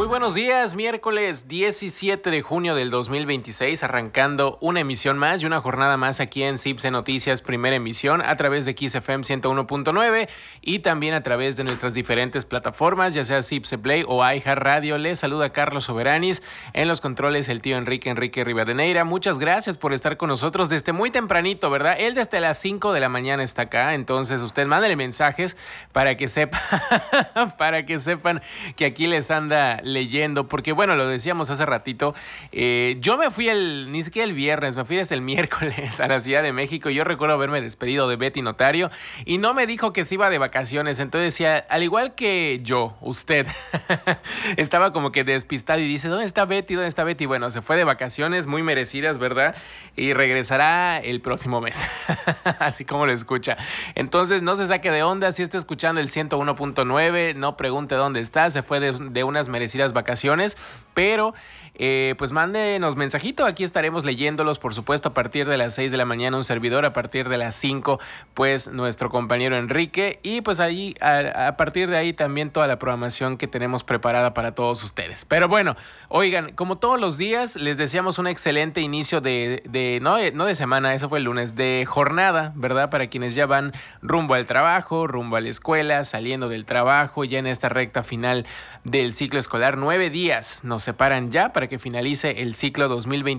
buenos días, miércoles 17 de junio del 2026, arrancando una emisión más y una jornada más aquí en CIPSE Noticias, primera emisión a través de XFM 101.9 y también a través de nuestras diferentes plataformas, ya sea CIPSE Play o iHeartRadio. Les saluda Carlos Soberanis, en los controles el tío Enrique Rivadeneira. Muchas gracias por estar con nosotros desde muy tempranito, ¿verdad? Él desde las 5 de la mañana está acá, entonces usted mándale mensajes para que sepa, para que sepan que aquí les anda leyendo, porque bueno, lo decíamos hace ratito, yo me fui ni siquiera el viernes, me fui desde el miércoles a la Ciudad de México. Yo recuerdo haberme despedido de Betty Notario y no me dijo que se iba de vacaciones, entonces decía, al igual que yo, usted, estaba como que despistado y dice, ¿dónde está Betty? ¿Dónde está Betty? Bueno, se fue de vacaciones muy merecidas, ¿verdad? Y regresará el próximo mes, así como lo escucha. Entonces no se saque de onda, si está escuchando el 101.9, no pregunte dónde está, se fue de unas merecidas vacaciones, pero pues mándenos mensajito, aquí estaremos leyéndolos, por supuesto, a partir de las 6 de la mañana un servidor, a partir de las 5 pues nuestro compañero Enrique, y pues ahí a partir de ahí también toda la programación que tenemos preparada para todos ustedes. Pero bueno, oigan, como todos los días les deseamos un excelente inicio no de semana, eso fue el lunes, de jornada, ¿verdad? Para quienes ya van rumbo al trabajo, rumbo a la escuela, saliendo del trabajo, ya en esta recta final del ciclo escolar. 9 días nos separan ya para que finalice el ciclo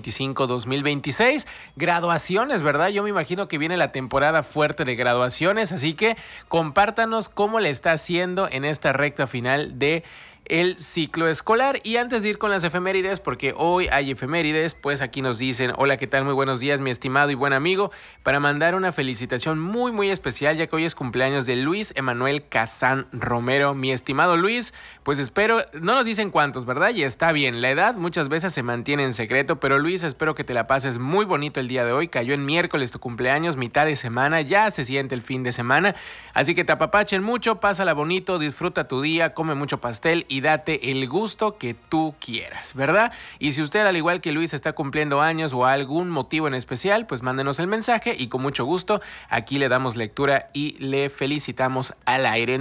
2025-2026. Graduaciones, ¿verdad? Yo me imagino que viene la temporada fuerte de graduaciones, así que compártanos cómo le está haciendo en esta recta final de el ciclo escolar. Y antes de ir con las efemérides, porque hoy hay efemérides, pues aquí nos dicen, hola, ¿qué tal? Muy buenos días, mi estimado y buen amigo, para mandar una felicitación muy, muy especial, ya que hoy es cumpleaños de Luis Emanuel Casán Romero. Mi estimado Luis, pues espero, no nos dicen cuántos, ¿verdad? Y está bien, la edad muchas veces se mantiene en secreto, pero Luis, espero que te la pases muy bonito el día de hoy. Cayó en miércoles tu cumpleaños, mitad de semana, ya se siente el fin de semana, así que te apapachen mucho, pásala bonito, disfruta tu día, come mucho pastel y date el gusto que tú quieras, ¿verdad? Y si usted, al igual que Luis, está cumpliendo años o algún motivo en especial, pues mándenos el mensaje y con mucho gusto aquí le damos lectura y le felicitamos al aire.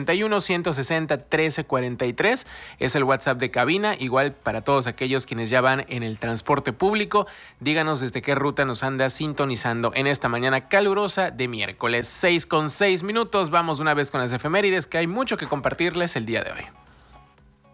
981-160-1343 es el WhatsApp de cabina, igual para todos aquellos quienes ya van en el transporte público. Díganos desde qué ruta nos anda sintonizando en esta mañana calurosa de miércoles. 6:06. Vamos una vez con las efemérides, que hay mucho que compartirles el día de hoy.